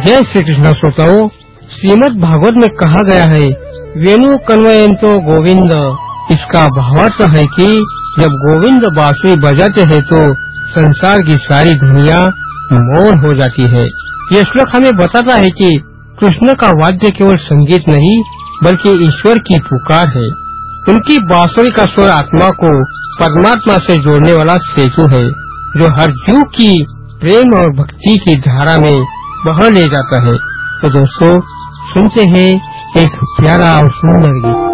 जय श्री कृष्ण श्रोताओं, श्रीमद् भागवत में कहा गया है वेणु कन्वयंतो गोविंद। इसका भावार्थ है कि जब गोविंद बांसुरी बजाते हैं तो संसार की सारी दुनिया मौन हो जाती है। यह श्लोक हमें बताता है कि कृष्ण का वाद्य केवल संगीत नहीं बल्कि ईश्वर की पुकार है। उनकी बांसुरी का स्वर आत्मा को परमात्मा से जोड़ने वाला सेतु है, जो हर जीव की प्रेम और भक्ति की धारा में बह ले जाता है। तो दोस्तों, सुनते हैं एक प्यारा और सुंदर गीत।